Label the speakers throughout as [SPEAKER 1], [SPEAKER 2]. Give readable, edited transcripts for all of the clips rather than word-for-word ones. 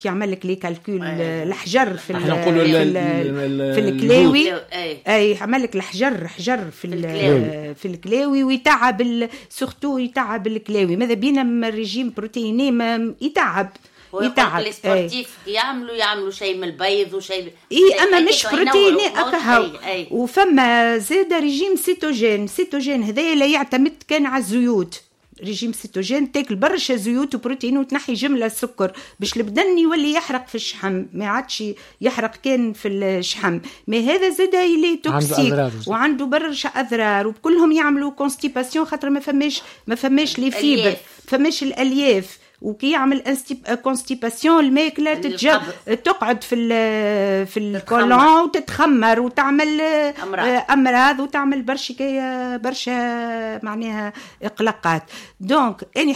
[SPEAKER 1] يعمل لك لي كالكول الحجر في
[SPEAKER 2] في
[SPEAKER 1] الكلاوي. اي يعمل لك الحجر في الكلاوي ويتعب سورتو يتعب الكلاوي. ماذا بينا الرجيم بروتيني ما يتعب
[SPEAKER 3] السبورتيف يعملوا شيء من البيض وشيء
[SPEAKER 1] اما مش بروتيني اكهو. وفما زاد رجيم سيتوجين هذا لا يعتمد كان على الزيوت. رجيم سيتوجين تاكل برشا زيوت وبروتين وتنحي جمله السكر باش البدن يولي يحرق في الشحم، ما عادش يحرق كان في الشحم. ما هذا زاد يلي توكسيك وعنده برشا اضرار وكلهم يعملوا كونستيباسيون خاطر ما فماش لي فيبر فماش الالياف. وكي يعمل كونستيباسيون الماكله تقعد في الكولون وتتخمر وتعمل امراض وتعمل برشا معناها اقلاقات. دونك اني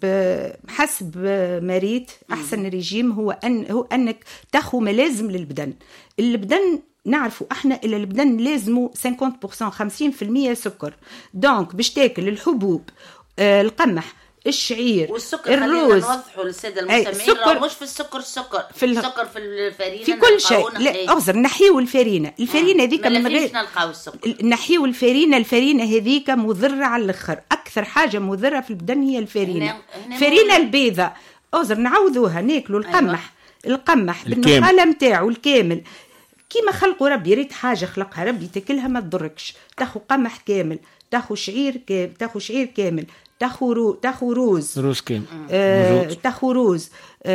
[SPEAKER 1] حسب مريت احسن ريجيم هو انك تاخذ ملازم للبدن. البدن نعرفوا احنا الى البدن لازمه 50% 50% سكر. دونك باش تاكل الحبوب القمح الشعير
[SPEAKER 3] والسكر.
[SPEAKER 1] الروز
[SPEAKER 3] نوضحوا للساده المستمعين مش في السكر في الفرينه
[SPEAKER 1] في كل شيء. لا اغزر نحيو الفرينه هذيك من غير
[SPEAKER 3] نلقاو السكر.
[SPEAKER 1] نحيو الفرينه هذيك مضره على الاخر. اكثر حاجه مضره في البدن هي الفرينه البيضاء. اغزر نعوذوها ناكلوا القمح بالنخاله نتاعو الكامل كيما خلقوا ربي. ريت حاجه خلقها ربي تاكلها ما تضركش. تاخذ قمح كامل تاخذ شعير كامل تاخو روز كامل تاخو روز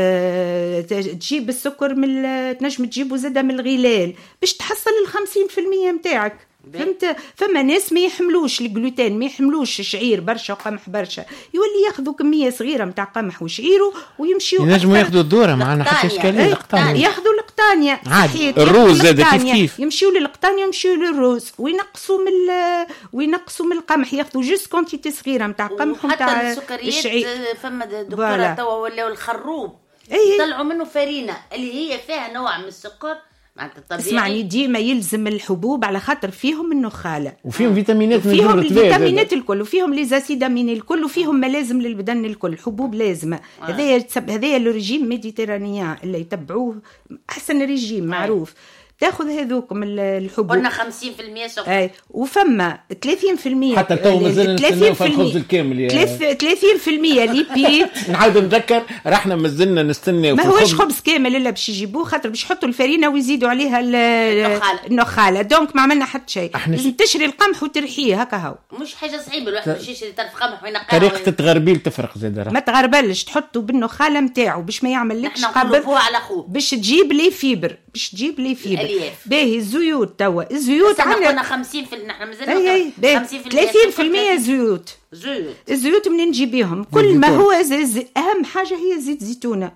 [SPEAKER 1] تجيب السكر تنجم تجيبه زاده من الغلال باش تحصل 50% متاعك. فهمت؟ فما ناس ما يحملوش الجلوتين ما يحملوش شعير برشا وقمح برشا يولي ياخذوا كميه صغيره نتاع قمح وشعيره ويمشيوا
[SPEAKER 2] ينجموا ياخذوا الذره معنا حتى اشكاليه
[SPEAKER 1] ياخذوا القطانيه
[SPEAKER 2] الروز زاد كيف
[SPEAKER 1] يمشيوا للقطانيه يمشيوا للروز وينقصوا من القمح ياخذوا جوست كونتيتي صغيره نتاع قمح
[SPEAKER 3] ونتاع الشعير. فما دكتوره توا ولاو الخروب يطلعوا منه فرينه اللي هي فيها نوع من السكر.
[SPEAKER 1] اسمعني ديما يلزم الحبوب على خاطر فيهم النخاله
[SPEAKER 2] وفيهم فيتامينات من
[SPEAKER 1] فيهم الفيتامينات الكل وفيهم لي زاسيد اميني الكل وفيهم ملازم للبدن الكل. حبوب لازمه. هذايا الرجيم ميديتيرانيان اللي يتبعوه احسن رجيم معروف. تاخذ هذوكم الحبوب
[SPEAKER 3] قلنا 50% سكر
[SPEAKER 1] وفما 30%
[SPEAKER 2] حتى تو مازال نستناو في الخبز الكامل
[SPEAKER 1] 30% ليبيد.
[SPEAKER 2] نعاود نذكر رحنا مازلنا نستناو
[SPEAKER 1] ما هوش خبز كامل الا باش يجيبوه خاطر باش يحطوا الفرينه ويزيدوا عليها النخاله. دونك ما عملنا حتى شيء. لازم تشري القمح وترحيه هكا هو
[SPEAKER 3] مش حاجه صعيبه الواحد باش يشري طرف قمح وينقعه.
[SPEAKER 2] طريقه التغربيل تفرق زاد
[SPEAKER 1] ما تغربلش تحطه بالنخاله نتاعو باش ما يعملكش
[SPEAKER 3] قبل على خوه
[SPEAKER 1] باش تجيب لي فيبر باهي. الزيوت توا الزيوت
[SPEAKER 3] عندنا 50% نحن مازلنا
[SPEAKER 1] 50% زيوت منين نجيبيهم؟ كل ما هو اهم حاجه هي زيت زيتونه.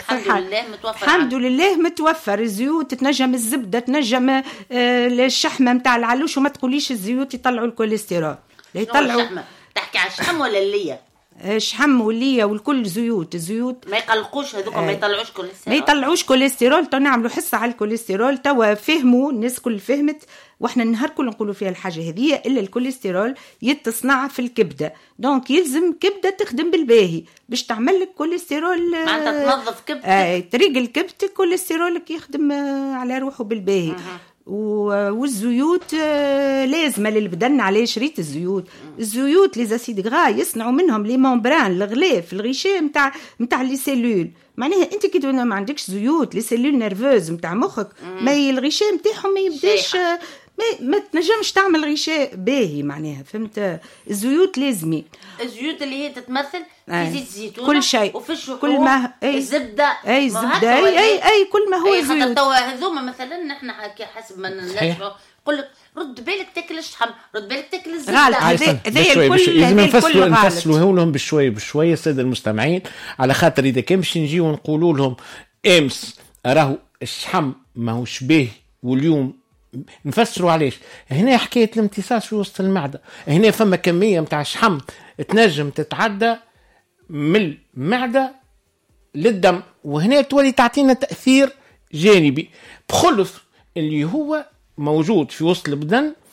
[SPEAKER 1] الحمد لله متوفر الزيوت. تنجم الزبده تنجم الشحمه نتاع العلوش وما تقوليش الزيوت يطلعوا الكوليسترول. يطلعوا
[SPEAKER 3] تحكي على الشحم ولا الليه؟
[SPEAKER 1] شحم والليه والكل زيوت
[SPEAKER 3] ما يقلقوش هذوك ما
[SPEAKER 1] يطلعوش كوليسترول. تو نعملوا حصه على الكوليسترول. تو فهموا الناس كل فهمت واحنا النهار كل نقولوا فيها الحاجه هذه الا الكوليسترول يتصنع في الكبده. دونك يلزم كبده تخدم بالباهي باش تعمل لك كوليسترول
[SPEAKER 3] معناتها تنظف كبدتك
[SPEAKER 1] طريق الكبد كوليسترولك يخدم على روحه بالباهي. والزيوت لازمه للبدن. علاش ريت الزيوت لي زاسيد غرا يصنعوا منهم لي ممبران الغلاف الغشاء نتاع لي سيلول. معناها انت كي ما عندكش زيوت لي سيلول نيرفوز نتاع مخك ما الغشاء نتاعهم ما يبداش ما تنجمش تعمل غشاء باهي. معناها فهمت؟ الزيوت لازمي.
[SPEAKER 3] الزيوت اللي هي تتمثل في زيت الزيتون
[SPEAKER 1] كل شيء
[SPEAKER 3] وفي الشحوم
[SPEAKER 1] كل ما
[SPEAKER 3] الزبده
[SPEAKER 1] الزبده اي كل ما هو زيوت.
[SPEAKER 3] توا هذوما مثلا نحن حسب ما نشوف نقول لك رد بالك تاكل الشحم رد بالك تاكل الزبده.
[SPEAKER 1] هذا الكل
[SPEAKER 2] لازم نفصلوا لهم بشويه الساده المستمعين على خاطر اذا كان باش نجيو نقولوا لهم امس راهو الشحم ماهوش باهي واليوم نفسروا علاش. هنا حكايه الامتصاص في وسط المعده. هنا فما كميه نتاع شحم تنجم تتعدى من المعده للدم وهنا تولي تعطينا تاثير جانبي بخلف اللي هو موجود في وسط البدن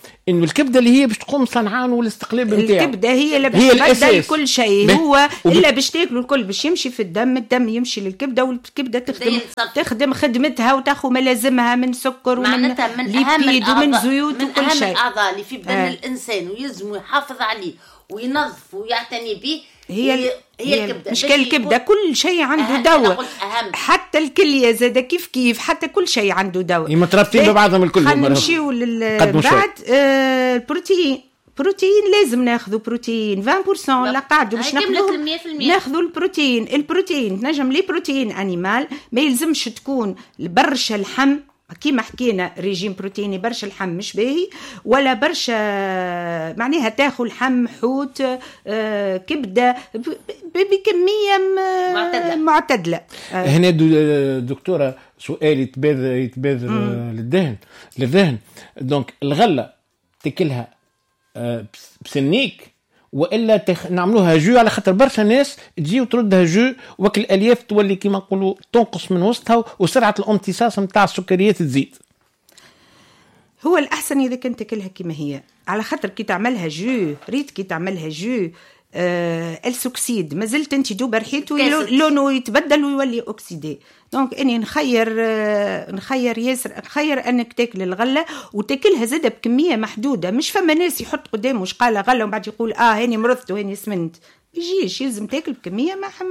[SPEAKER 2] انه الكبده اللي هي باش تقوم صنعان والاستقلاب نتاعها،
[SPEAKER 1] الكبده هي اللي باش تبدل كل شيء، هو الا باش تاكلوا الكل باش يمشي في الدم يمشي للكبده، والكبده تخدم خدمتها وتاخذ ملازمها من سكر ومن ليبيد ومن زيوت وكل شيء.
[SPEAKER 3] من الاعضاء اللي في بدن الانسان ويلزم يحافظ عليه وينظف ويعتني به هي الكبده.
[SPEAKER 1] مش الكبده كل شيء عنده دواء، حتى الكليه زاد كيف حتى كل شيء عنده دواء،
[SPEAKER 2] مترابطين ببعضهم الكل.
[SPEAKER 1] نمشيو بعد البروتين لازم ناخذوا بروتين 20%. لا قاعدوا باش ناخذوا البروتين تنجم لي بروتين انيمال، ما يلزمش تكون برشا اللحم كيما حكينا ريجيم بروتيني برشا اللحم مش باهي، ولا برشا معناها تاخذ لحم حوت كبده بكميه معتدله.
[SPEAKER 2] هنا دكتوره سؤال يتبادر للذهن دونك الغله تاكلها بسنيك والا نعملوها جو، على خاطر برشا ناس تجي وتردها جو وكل الالياف تولي كيما نقولوا تنقص من وسطها وسرعه الامتصاص نتاع السكريات تزيد.
[SPEAKER 1] هو الاحسن اذا كنت تاكلها كيما هي، على خاطر كي تعملها جو ريت كي تعملها جو السوكسيد ما زلت انت دوبا ريحته لونه يتبدل ويولي اوكسيدي. دونك اني نخير ياسر، نخير انك تاكل الغله وتاكلها زاده بكميه محدوده. مش فما ناس يحط قدامه شقاله غله ومن بعد يقول هاني مرضت وهاني سمنت، يجيش يلزم تاكل بكميه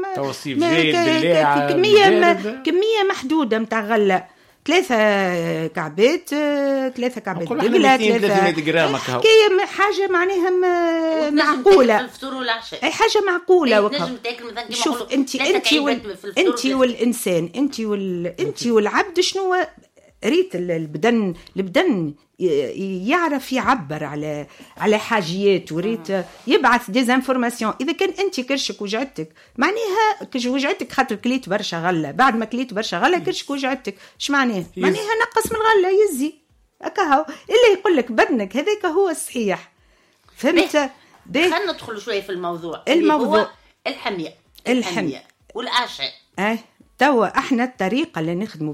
[SPEAKER 1] كميه محدوده نتاع غله. 3 كعبات دقلة، 3 جرام كي حاجة معناها معقولة،
[SPEAKER 3] الفطور والعشاء
[SPEAKER 1] أي حاجة معقولة.
[SPEAKER 3] نجم تاكل مثلا
[SPEAKER 1] شوف أنت والإنسان أنت والعبد شنو ريت البدن يعرف يعبر على حاجيات، وريت يبعث ديزانفورماسيون. اذا كان انت كرشك وجعتك معناها وجعتك خاطر كليت برشا غله، بعد ما كليت برشا غله كرشك وجعتك، ايش معناها نقص من الغله يزي هكا. اللي يقول لك بدنك هذاك هو الصحيح، فهمت؟
[SPEAKER 3] خلينا ندخل شويه في الموضوع هو الحميه والعشاء.
[SPEAKER 1] توا احنا الطريقه اللي نخدموا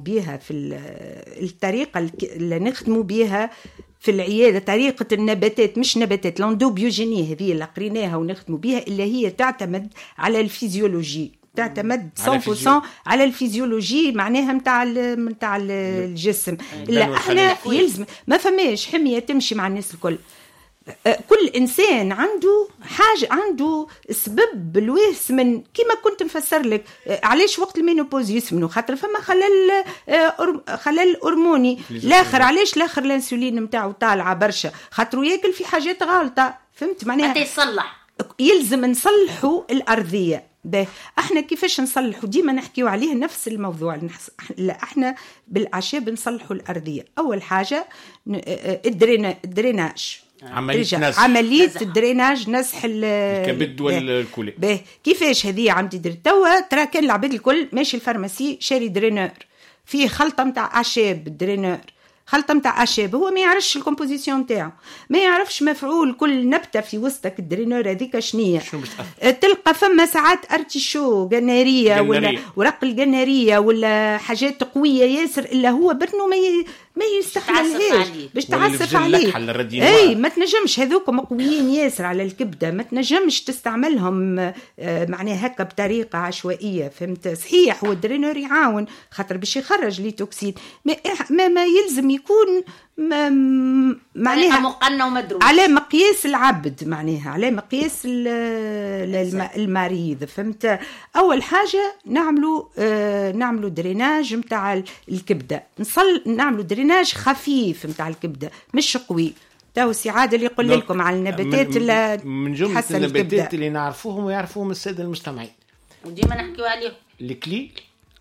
[SPEAKER 1] بها في العياده طريقه النباتات، مش نباتات لاندوبيوجيني هذه اللي قريناها ونخدموا بها، اللي هي تعتمد على الفيزيولوجي، تعتمد 100% على الفيزيولوجي معناها متاع الجسم. لا احنا يلزم ما فماش حميه تمشي مع الناس الكل. كل إنسان عنده حاجة، عنده سبب الواس من كيما كنت مفسر لك علاش وقت المينوبوز يسمنوا، خاطر فما خلل هرموني. لاخر علاش لاخر الانسولين متاعه طالعة برشا، خاطر ياكل في حاجات غلطة، فهمت معناها؟
[SPEAKER 3] يصلح
[SPEAKER 1] يلزم نصلحوا الأرضية. احنا كيفاش نصلحوا؟ ديما نحكيوا عليه نفس الموضوع. لا احنا بالأعشاب نصلحوا الأرضية. أول حاجة الدريناج، عملية الدريناج، نسح
[SPEAKER 2] الكبد والكلى.
[SPEAKER 1] كيفاش هذه عندي درت توا؟ ترى كان العباد الكل ماشي الفارماسي شاري درينور فيه خلطة متاع أعشاب. الدرينور خلطة متاع أعشاب، هو ما يعرفش الكومبوزيسيون متاعه، ما يعرفش مفعول كل نبتة في وسطك. الدرينور هذيك شنية تلقى فما ساعات أرتيشو جنارية ولا ورق الجنارية ولا حاجات قوية ياسر، إلا هو بدنه ما يستحملهاش باش تعسف عليه. اي ما تنجمش، هذوكم قويين ياسر على الكبده، ما تنجمش تستعملهم معناها هكا بطريقه عشوائيه، فهمت؟ صحيح هو الدرينور يعاون خاطر باش يخرج لي توكسين، ما يلزم يكون معناها
[SPEAKER 3] مقنن ومدروس
[SPEAKER 1] على مقياس العبد، معناها على مقياس المريض، فهمت؟ اول حاجه نعملوا دريناج متاع الكبده، نعملوا دريناج خفيف متاع الكبده مش قوي. تو سي عادل يقول لكم على النباتات اللي
[SPEAKER 2] من جمله النباتات اللي نعرفوهم ويعرفوهم الساده المستمعين
[SPEAKER 3] وديما نحكيو عليهم،
[SPEAKER 2] الكليل،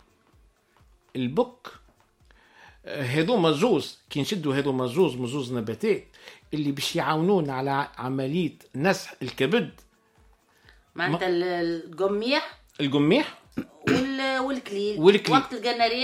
[SPEAKER 2] البك، هذوما زوز كي نشدوا هذوما زوز نباتات اللي باش يعاونون على عمليه نسح الكبد.
[SPEAKER 3] معناتها القميح والكليل وقت الجناريه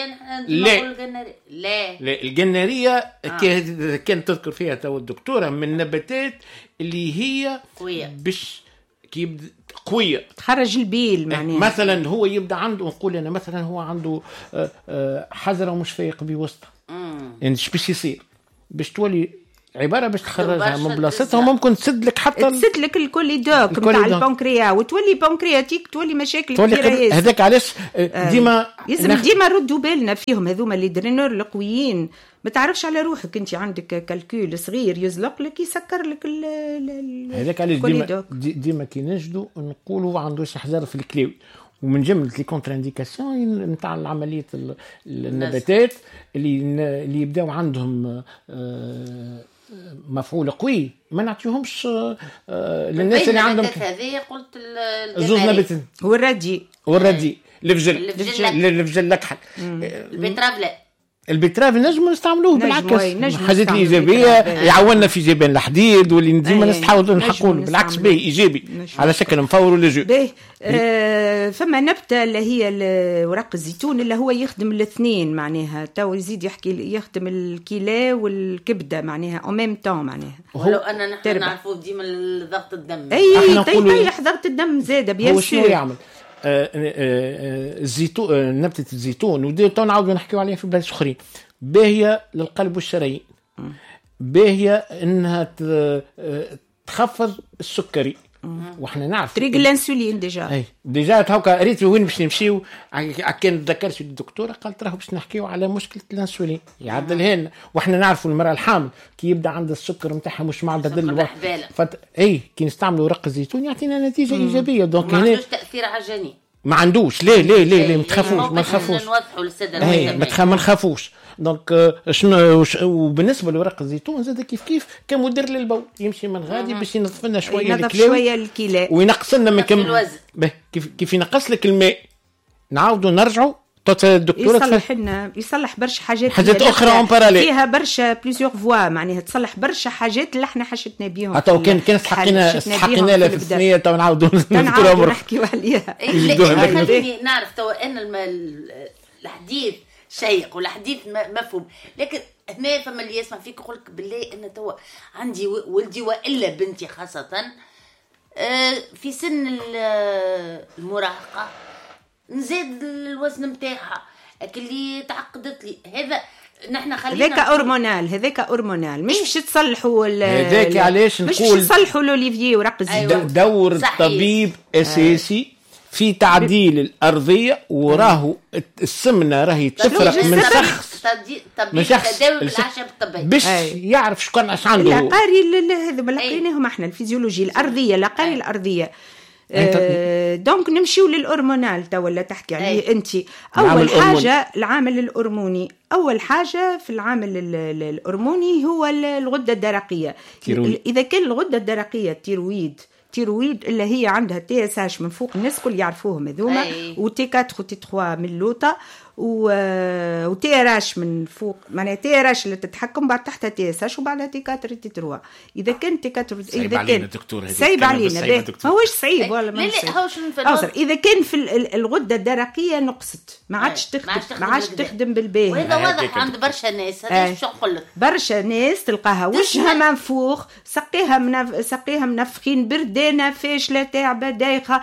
[SPEAKER 3] لا
[SPEAKER 2] الجناريه كانت تذكر فيها تو الدكتوره من النباتات اللي هي
[SPEAKER 3] قويه
[SPEAKER 2] باش قويه
[SPEAKER 1] تخرج البيل. معناها
[SPEAKER 2] مثلا هو يبدا عنده، نقول انا مثلا هو عنده حزره ومش فايق بوسطه، يعني باش يصير باش تولي عباره باش تخرجها من بلاصتها، وممكن تسد لك حتى
[SPEAKER 1] تسد لك الكوليدوك نتاع البنكريا، وتولي بنكرياتيك تولي مشاكل كبيره.
[SPEAKER 2] هذاك علاش ديما
[SPEAKER 1] لازم ديما نردوا بالنا فيهم هذوما اللي درينور القويين. ما تعرفش على روحك انت عندك كالكول صغير يزلق لك يسكر لك
[SPEAKER 2] هذاك علاش ديما كي نجدوا نقولوا عندوش حجر في الكليوي. ومن جمله لي كونتر انديكاسيون نتاع العمليه النباتات اللي يبداو عندهم مفعول قوي ما نعطيهمش للناس اللي عندهم
[SPEAKER 3] هذه. قلت
[SPEAKER 2] الزوز نباتات والردي الفجل لكحل
[SPEAKER 3] البتراف. لا
[SPEAKER 2] البتراف نجم نستعملوه بالعكس حاجات ايجابيه يعاوننا في جبان الحديد واللي ديما نحاولوا نحقوا بالعكس به ايجابي على شكل مفور للجو
[SPEAKER 1] به. فما نبته اللي هي ورق الزيتون اللي هو يخدم الاثنين معناها، تو يزيد يحكي يخدم الكلى والكبده معناها او ميم طون معناها.
[SPEAKER 3] ولو انا نحن نعرفوا ديما ضغط الدم
[SPEAKER 1] طيح ضغط الدم زاده بيان.
[SPEAKER 2] هو شنو يعمل؟ الزيتون نبتة الزيتون ودي تو نعاودوا نحكيو عليها في بلاد اخرين. باهيه للقلب والشرايين، باهيه انها تخفض السكري، واحنا نعرف
[SPEAKER 1] طريق الانسولين
[SPEAKER 2] ديجا هاكا ريت وين باش نمشيو. كان تذكرت الدكتوره قالت راهو باش نحكيو على مشكله الانسولين يعدلها لنا، واحنا نعرفوا المراه الحامل كي يبدا عندها السكر نتاعها مش معدل الوقت كي نستعملوا ورق الزيتون يعطينا نتيجه ايجابيه. دونك
[SPEAKER 3] ما عندوش تاثير على الجنين،
[SPEAKER 2] ما عندوش. لا ما تخافوش
[SPEAKER 3] نوضحوا للساده
[SPEAKER 2] ما نخافوش. دونك شنو وبالنسبه لورق الزيتون زاد كيف كمدير للبول يمشي من غادي باش ينظف لنا شويه
[SPEAKER 1] الكلى
[SPEAKER 2] وينقص لنا من كم كيف ينقص لك الماء. نعاودوا نرجعوا الدكتوره
[SPEAKER 1] يصلح برشا حاجات
[SPEAKER 2] اخرى اون باراليل
[SPEAKER 1] فيها برشا بليزيور فوا معناها تصلح برشا حاجات اللي احنا حشتنا بيهم.
[SPEAKER 2] حتى كان حقنا لها في الثنيه تو نعاودوا
[SPEAKER 1] نحكيوا عليها.
[SPEAKER 3] خليني نعرف تو ان الحديث شيق والحديث مفهوم، لكن هنا فما اللي يسمع فيك يقول لك بالله ان تو عندي ولدي والا بنتي خاصه في سن المراهقه نزيد الوزن نتاعها اللي تعقدت لي. هذا نحن خلينا
[SPEAKER 1] هذاك هرمونال مش باش تصلحوا
[SPEAKER 2] هذاك علاش نقول
[SPEAKER 1] مش باش تصلحوا لوليفيي ورق الزيتون.
[SPEAKER 2] دور الطبيب اساسي في تعديل الأرضية، وراه السمنة راهي تفرق من شخص باش يعرف شكون اش عنده.
[SPEAKER 1] العقاري هذا لقيناهم احنا الفيزيولوجي الأرضية العقاري الأرضية. دونك نمشيو للهرمونال تو ولا تحكي عليه انت. اول حاجه العامل الهرموني، اول حاجه في العامل الهرموني هو الغده الدرقيه. اذا كان الغده الدرقيه تيرويد اللي هي عندها تي اس اش من فوق الناس كل يعرفوهم هذوما، وتي 4 وتي 3 من اللوطه، وتي ار اش من فوق معناها تي ار اش اللي تتحكم بعد تحتها تي اس اش وبعدها تي 4 تي 3. اذا كان تي 4
[SPEAKER 2] اذا كان
[SPEAKER 1] صعيب علينا ما هوش صعيب ولا ما اذا كان في الغده الدرقيه نقصت ما عادش تخدم بالباهي.
[SPEAKER 3] وهذا واضح عند برشا ناس. هذا شو نقول لك، برشا
[SPEAKER 1] ناس تلقاها وجهها منفوخ، سقيها منفخين، بردانه فاشله تعبه دايخه،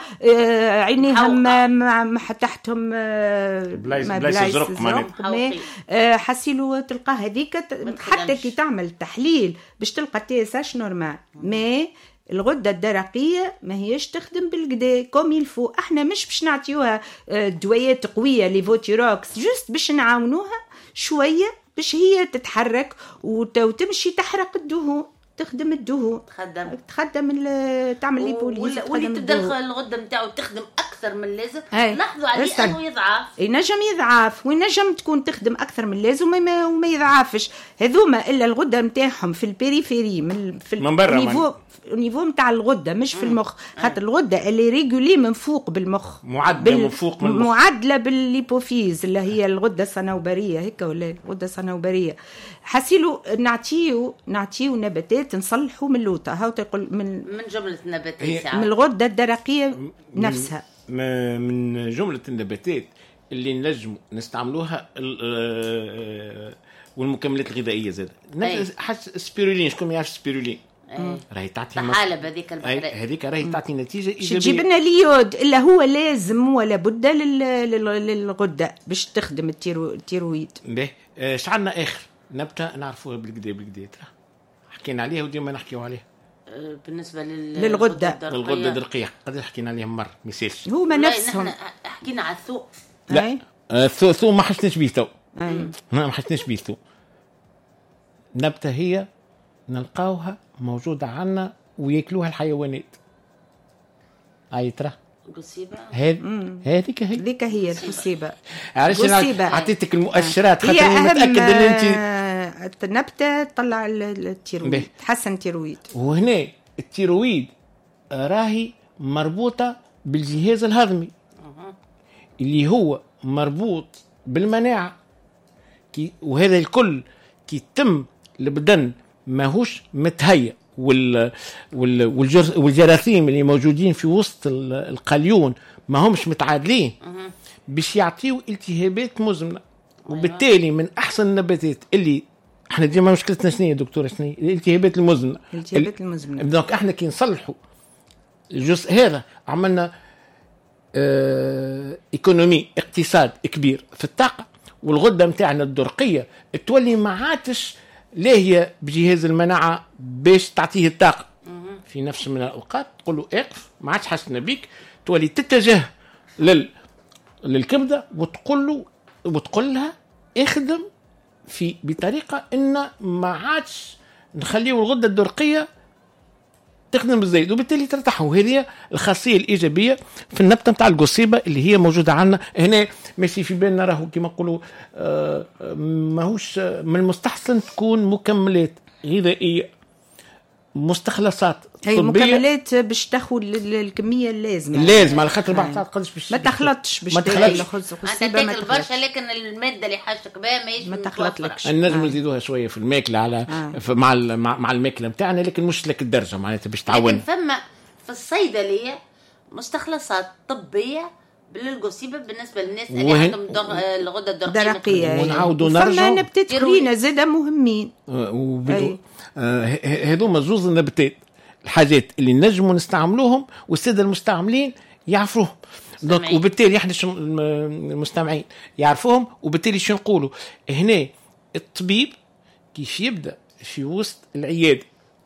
[SPEAKER 1] عينيهم تحتهم
[SPEAKER 2] بلايص زرق
[SPEAKER 1] حسيلو تلقى هذيك حتى كي تعمل تحليل باش تلقى تي اس اش نورمال. ما الغده الدرقيه ما هيش تخدم بالقدا كوم يلفو. احنا مش باش نعطيوها دوايات قويه ليفوتيروكس، جست باش نعاونوها شويه باش هي تتحرك وتمشي تحرق الدهون، تخدم الدهون، تخدم تعمل ليبوليز،
[SPEAKER 3] واللي تدخل الغده نتاعو تخدم اكثر من اللازم. لاحظوا عليه انه يضعف،
[SPEAKER 1] ينجم يضعف وينجم تكون تخدم اكثر من اللازم وما يضعفش. هذوما الا الغده نتاعهم في البيريفيري في النيفو نتاع الغده مش في المخ، خاطر الغده اللي ريغولي من فوق بالمخ، معدله بالليبوفيز اللي هي الغده الصنوبريه هيك ولا الغده الصنوبريه. حسيلو نعطيو نباتات نصلحوا من اللوطه هاو تقول من
[SPEAKER 3] جمله النباتات
[SPEAKER 1] من الغده الدرقيه نفسها،
[SPEAKER 2] من جمله النباتات اللي نجم نستعملوها والمكملات الغذائيه زاد حس سبيرولين. شكون ما يعرف سبيرولين؟ راهي تعطي
[SPEAKER 3] حالب
[SPEAKER 2] هذيك راهي تعطي نتيجه ايجابيه.
[SPEAKER 1] تجيب لنا اليود اللي هو لازم ولا بد للغده باش تخدم التيرويد.
[SPEAKER 2] باهي شعلنا اخر نبته نعرفوها بالكدا حكينا عليها وديما نحكيو عليها
[SPEAKER 3] بالنسبه
[SPEAKER 1] للغده
[SPEAKER 2] الدرقيه قد حكينا عليهم مره ميسالش
[SPEAKER 1] هما نفسهم.
[SPEAKER 3] حكينا على الثوم.
[SPEAKER 2] لا الثوم ما حسناش بيه تو. ما حسناش بيه ثوم. نبته هي نلقاوها موجوده عنا وياكلوها الحيوانات. ترى
[SPEAKER 3] قصيبه
[SPEAKER 2] هذيك
[SPEAKER 1] هي القصيبه.
[SPEAKER 2] علاش عطيتك المؤشرات خاطر متاكد ان انت
[SPEAKER 1] النبته تطلع التيرويد، تحسن التيرويد.
[SPEAKER 2] وهنا التيرويد راهي مربوطه بالجهاز الهضمي اللي هو مربوط بالمناعه وهذا الكل كي يتم البدن ماهوش متهيأ والجراثيم اللي موجودين في وسط القليون ما همش متعادلين باش يعطيو التهابات مزمنه. وبالتالي من احسن النباتات اللي احنا ديما مشكلتنا شنو يا دكتوره شنو الالتهابات المزمنه. دونك احنا كي نصلحوا الجزء هذا عملنا ايكونومي اقتصاد كبير في الطاقه. والغده نتاعنا الدرقيه تولي ما عادش لاهيه بجهاز المناعه باش تعطيه الطاقه في نفس من الاوقات تقول له اقف ما عادش حسنا بيك، تولي تتجه للكبده وتقول لها اخدم في بطريقه ان ما عادش نخليه الغده الدرقيه تخدم بالزايد وبالتالي ترتاح. وهذه الخاصيه الايجابيه في النبته نتاع القصيبه اللي هي موجوده عندنا هنا. ماشي في بالنا راهو كما نقولوا ماهوش من المستحسن تكون مكملات غذائيه مستخلصات
[SPEAKER 1] هي مكملات باش تاخذ الكميه اللازمه
[SPEAKER 2] على خاطر بعض ساعات قداش باش
[SPEAKER 1] ما تخلطش باش
[SPEAKER 3] تاكل برشا لكن الماده اللي حاجتك بها
[SPEAKER 1] ما تخلطلكش.
[SPEAKER 2] النجم نزيدوها شويه في الماكله على مع الماكله نتاعنا لكن مش لك الدرجه معناتها باش تعاون.
[SPEAKER 3] فما في الصيدليه مستخلصات طبيه بالقصيبه بالنسبه للناس اللي عندهم الغده الدرقيه.
[SPEAKER 2] ونعاودوا نرجعوا
[SPEAKER 1] فما نبتات اخرين زاده مهمين
[SPEAKER 2] هذوما زوز النباتات الحاجات اللي نجموا نستعملوهم والساده المستعملين يعرفوهم. دونك وبالتالي احنا المستمعين يعرفوهم. وبالتالي شو نقولوا هنا الطبيب كيف يبدا في وسط العياده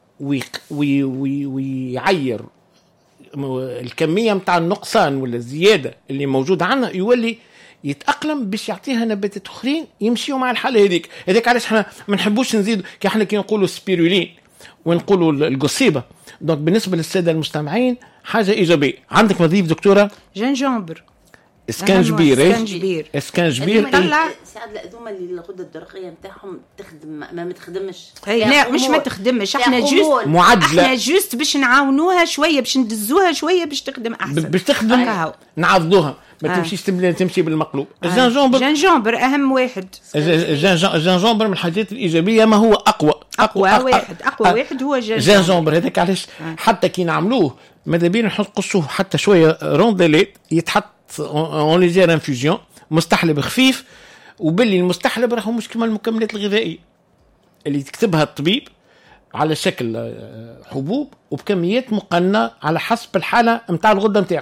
[SPEAKER 2] ويعير الكميه متاع النقصان ولا الزياده اللي موجوده عندنا يولي يتأقلم باش يعطيها نباتات اخرين يمشيوا مع الحاله هذيك علاش احنا ما نحبوش نزيد كي احنا كي نقولوا سبيرولين ونقولوا القصيبه. دونك بالنسبه للساده المستمعين حاجه ايجابيه. عندك مضيف دكتوره
[SPEAKER 1] جنجامبر
[SPEAKER 2] اسكنجبير
[SPEAKER 3] ساعات هذوما اللي الغده الدرقيه نتاعهم تخدم ما تخدمش.
[SPEAKER 1] لا مش ما تخدمش احنا جوست معدله احنا جوست باش نعاونوها شويه باش ندزوها شويه باش تخدم احسن
[SPEAKER 2] باش تخدم نعضوها ما تمشيش تمشي بالمقلوب.
[SPEAKER 1] الجنجامبر اهم واحد.
[SPEAKER 2] الجنجامبر من الحاجات الايجابيه ما هو اقوى
[SPEAKER 1] واحد هو
[SPEAKER 2] الجنجامبر. هذاك علاش حتى كي نعملوه ماذا بينا نحط قصوه حتى شويه رونديليت يتحط اون ليجير انفيوجن مستحلب خفيف. وباللي المستحلب راهو مش كما المكملات الغذائيه اللي تكتبها الطبيب على شكل حبوب وبكميات مقننه على حسب الحاله نتاع الغده نتاعو.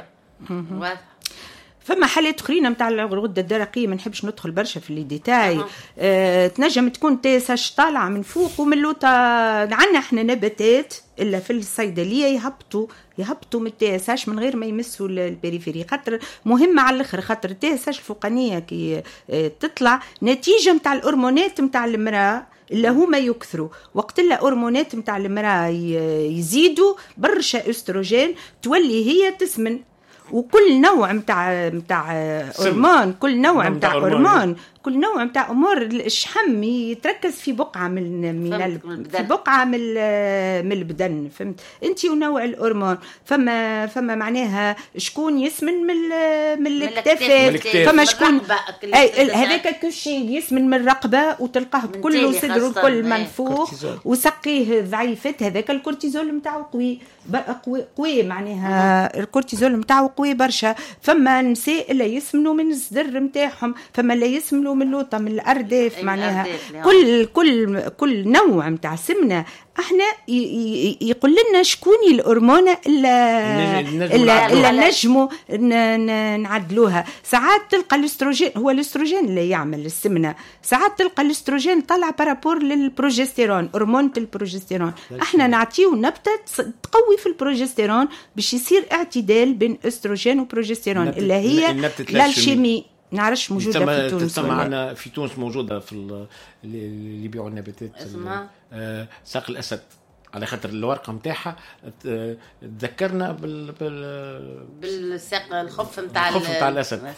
[SPEAKER 1] فما حالات اخرين نتاع الغده الدرقيه ما نحبش ندخل برشا في الديتاي. تنجم تكون تيساش طالعه من فوق ومن لوطه. عندنا احنا نباتات الا في الصيدليه يهبطوا من التيساش من غير ما يمسوا البريفيري خاطر مهمه على الاخر. خاطر التيساش الفوقانيه كي تطلع نتيجه نتاع الهرمونات نتاع المراه اللي هما يكثروا وقت اللي هرمونات نتاع المراه يزيدوا برشا استروجين تولي هي تسمن. وكل نوع متاع هرمون كل نوع متاع امور الشحم يتركز في بقعه في بقعه من البدن. فهمت انت ونوع الهرمون. فما معناها شكون يسمن من الكتاف. فما شكون هذاك كل شيء يسمن من الرقبه وتلقاه كله صدره كل منفوخ وسقيه ضعيفات. هذاك الكورتيزول نتاعو قوي معناها الكورتيزول نتاعو قوي برشا. فما نساء اللي يسمنوا من الصدر نتاعهم. فما اللي يسمنوا من اللوطه من الارداف معناها
[SPEAKER 3] الأرداف.
[SPEAKER 1] كل نوع نتاع سمنه احنا يقول لنا شكون الهرمونه اللي نجموا نعدلوها. ساعات تلقى الاستروجين، هو الاستروجين اللي يعمل السمنه، ساعات تلقى الاستروجين طلع بارابور للبروجستيرون، هرمون البروجستيرون. احنا نعطيو نبته تقوي في البروجستيرون باش يصير اعتدال بين استروجين وبروجستيرون اللي هي الالشيمي. نعرفش موجوده في تونس.
[SPEAKER 2] تسمى معنا في تونس موجوده في اللي يبيعوا النباتات ساق الاسد، على خاطر الورقه نتاعها تذكرنا
[SPEAKER 3] بالساق الخف نتاع
[SPEAKER 2] الاسد.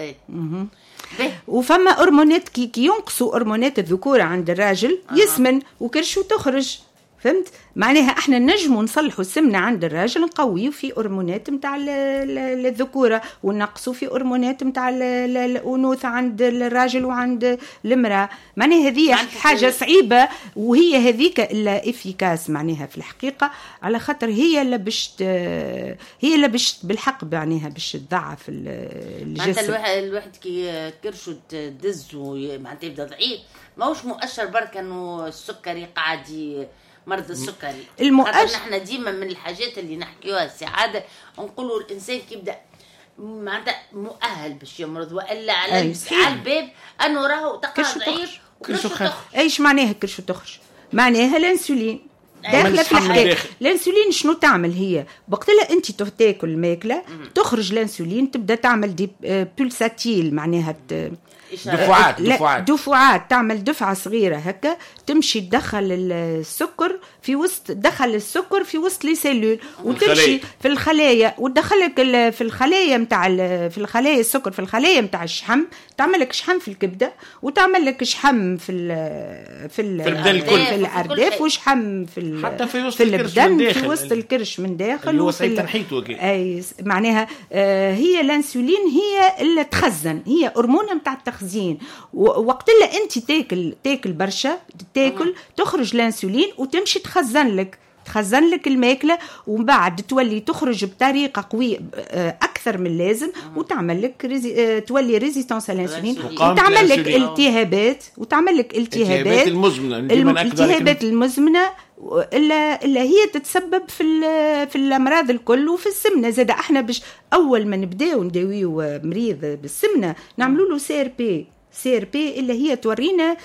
[SPEAKER 1] وفما هرمونات كي ينقصوا هرمونات الذكوره عند الراجل يسمن وكرشه تخرج. فهمت معناها احنا نجموا نصلحوا السمنه عند الراجل، نقويوا في هرمونات نتاع الذكوره ونقصوا في هرمونات نتاع الانوثه عند الراجل وعند المراه. معناها هذه حاجه صعيبه، وهي هذيك الا افيكاس معناها في الحقيقه، على خاطر هي اللي باش بالحق معناها باش تضعف الجسم.
[SPEAKER 3] معناتها الواحد كي كرشه تدز معناتها يبدا ضعيف، ماهوش مؤشر برك انه السكري قاعد مرض السكري. نحن ديما من الحاجات اللي نحكيوها السعاده نقولوا الانسان كيبدا معناتها مؤهل باش يمرض، والا على الباب انه راهو تقع ضعيف وكرشه تخرج.
[SPEAKER 1] ايش معناها كرشه تخرج؟ معناها الانسولين داخله في الحكايه. الانسولين شنو تعمل؟ هي وقتها انت تاكل الماكله تخرج الانسولين، تبدا تعمل دي بولساتيل معناها دفعات تعمل دفعة صغيرة هكا، تمشي تدخل السكر في وسط، دخل السكر في وسط لي سيلول وتمشي في الخلايا وتدخلك في الخلايا متاع في الخلايا السكر في الخلايا متاع الشحم، تعمل لك شحم في الكبدة وتعمل لك شحم في الأرداف وشحم في البدن في وسط الكرش من داخل
[SPEAKER 2] وفي
[SPEAKER 1] معناها هي الانسولين هي اللي تخزن، هي هرمون متاع التخزين. وقت اللي انت تاكل برشا تخرج الانسولين وتمشي تخزن لك الماكله، ومن بعد تولي تخرج بطريقه قويه اكثر من اللازم، وتعمل لك تولي ريزيستانس الانسولين، وتعمل لك التهابات المزمنه اللي هي تتسبب في الامراض الكل وفي السمنه زاد. احنا باش اول ما نداويو مريض بالسمنه نعملوا له سي ار بي اللي هي تورينا